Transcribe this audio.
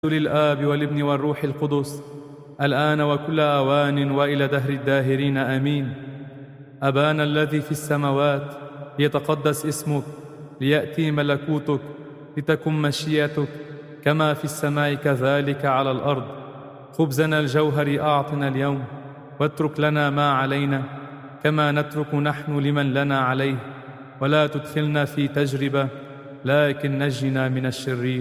للآب والابن والروح القدس الآن وكل آوان وإلى دهر الداهرين آمين. أبانا الذي في السماوات، ليتقدس اسمك، ليأتي ملكوتك، لتكن مشيئتك كما في السماء كذلك على الأرض. خبزنا الجوهري أعطنا اليوم، واترك لنا ما علينا كما نترك نحن لمن لنا عليه، ولا تدخلنا في تجربة، لكن نجنا من الشرير.